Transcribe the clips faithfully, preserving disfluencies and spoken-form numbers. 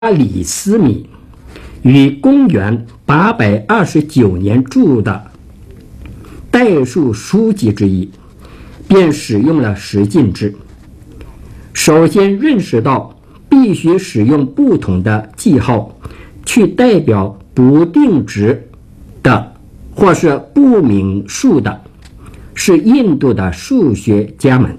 李思敏于公元八百二十九年著的代数书籍之一，便使用了十进制。首先认识到必须使用不同的记号去代表不定值的或是不明数的，是印度的数学家们。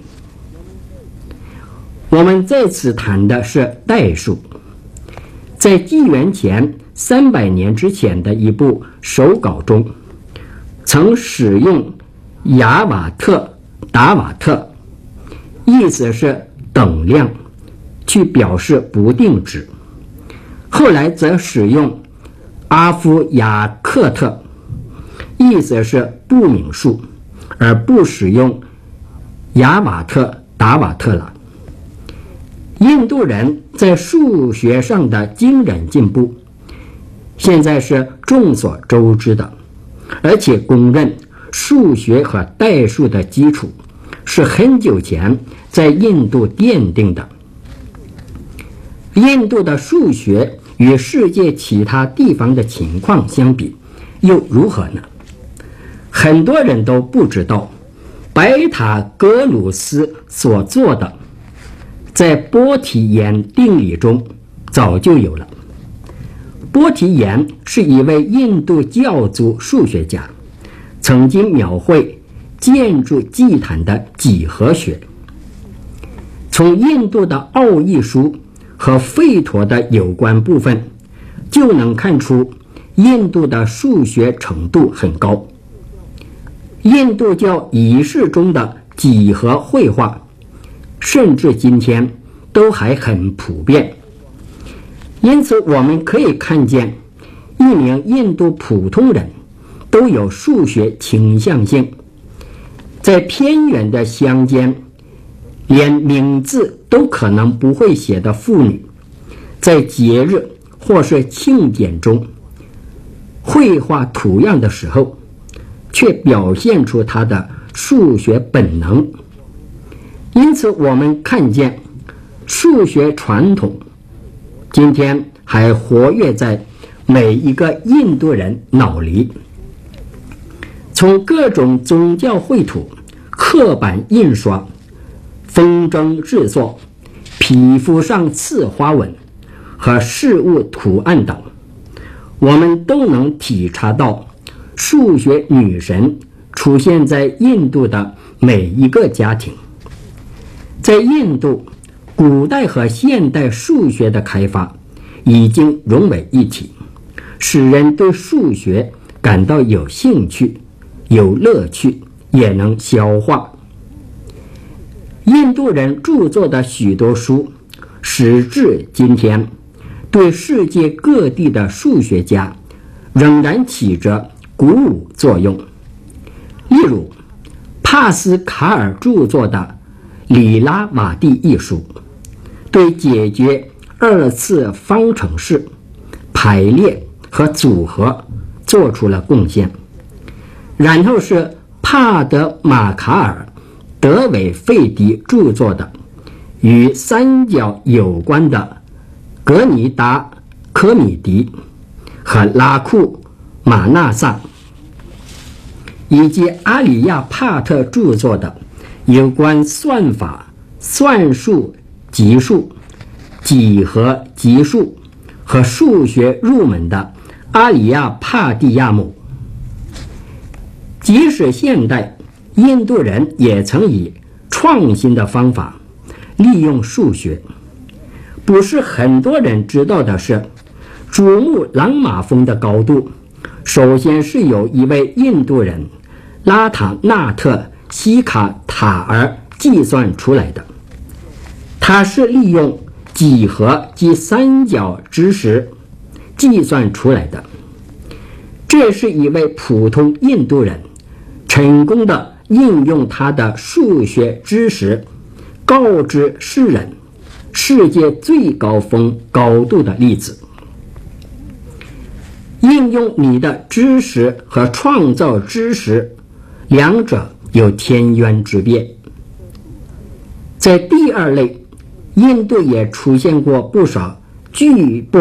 我们在此谈的是代数。在纪元前三百年之前的一部手稿中，曾使用雅瓦特、达瓦特，意思是等量，去表示不定值。后来则使用阿夫亚克特，意思是不明数，而不使用雅瓦特、达瓦特了。印度人在数学上的惊人进步，现在是众所周知的，而且公认数学和代数的基础是很久前在印度奠定的。印度的数学与世界其他地方的情况相比，又如何呢？很多人都不知道，白塔格鲁斯所做的在波提延定理中早就有了。波提延是一位印度教族数学家，曾经描绘建筑祭坛的几何学。从印度的奥义书和吠陀的有关部分就能看出印度的数学程度很高。印度教仪式中的几何绘画甚至今天都还很普遍，因此我们可以看见一名印度普通人都有数学倾向性。在偏远的乡间，连名字都可能不会写的妇女，在节日或是庆典中绘画图样的时候，却表现出她的数学本能。因此我们看见数学传统今天还活跃在每一个印度人脑里。从各种宗教绘图、刻板印刷、风筝制作、皮肤上刺花纹和事物图案等，我们都能体察到数学女神出现在印度的每一个家庭。在印度，古代和现代数学的开发已经融为一体，使人对数学感到有兴趣、有乐趣，也能消化。印度人著作的许多书，时至今天，对世界各地的数学家仍然起着鼓舞作用。例如，帕斯卡尔著作的里拉瓦蒂一书，对解决二次方程式、排列和组合做出了贡献。然后是帕德马卡尔德韦费迪著作的与三角有关的格尼达科米迪和拉库马纳萨，以及阿里亚帕特著作的有关算法、算术、级数、几何级数和数学入门的阿里亚帕蒂亚姆。即使现代，印度人也曾以创新的方法利用数学。不是很多人知道的是，珠穆朗玛峰的高度首先是由一位印度人拉塔纳特西卡塔尔计算出来的。他是利用几何及三角知识计算出来的。这是一位普通印度人成功的应用他的数学知识告知世人世界最高峰高度的例子。应用你的知识和创造知识，两者有天渊之别。在第二类，印度也出现过不少据